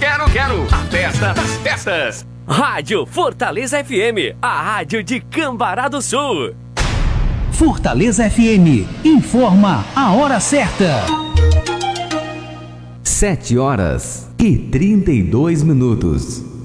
quero. A festa das festas. Rádio Fortaleza FM, a rádio de Cambará do Sul. Fortaleza FM informa a hora certa. 7h32.